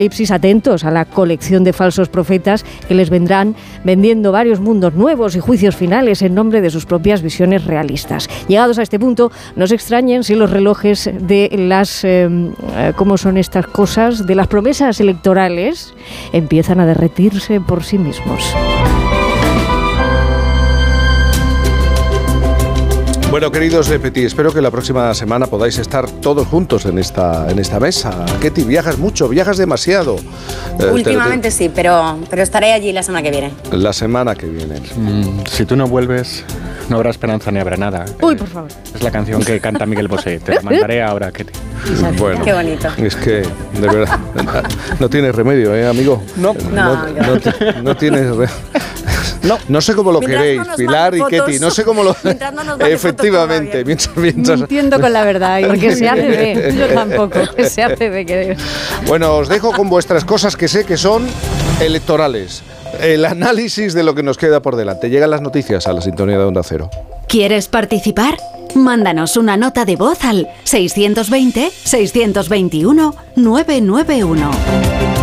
Apocalipsis, atentos a la colección de falsos profetas que les vendrán vendiendo varios mundos nuevos y juicios finales en nombre de sus propias visiones realistas. Llegados a este punto, no se extrañen si los relojes de las ¿cómo son estas cosas? De las promesas electorales empiezan a derretirse por sí mismos. Bueno, queridos de Petit, espero que la próxima semana podáis estar todos juntos en esta mesa. Ketty, viajas mucho, viajas demasiado. Últimamente sí, pero estaré allí la semana que viene. La semana que viene. Si tú no vuelves, no habrá esperanza ni habrá nada. Uy, por favor. Es la canción que canta Miguel Bosé. Te la mandaré ahora, Ketty. Bueno, qué bonito. Es que, de verdad, no tienes remedio, amigo. No tienes remedio. No sé cómo lo queréis, Pilar y Ketty. No sé cómo lo... Efectivamente. Mientras... Mintiendo con la verdad. Porque se hace de... Yo tampoco. Se hace de que... Bueno, os dejo con vuestras cosas que sé que son electorales. El análisis de lo que nos queda por delante. Llegan las noticias a la sintonía de Onda Cero. ¿Quieres participar? Mándanos una nota de voz al 620 621 991.